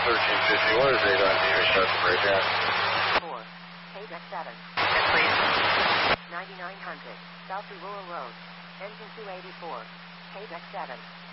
1350, what is 8 on you? Start the breakdown. 4, KDEC 7. Yes, please. 9900, South Rural Road, engine 284, KDEC 7.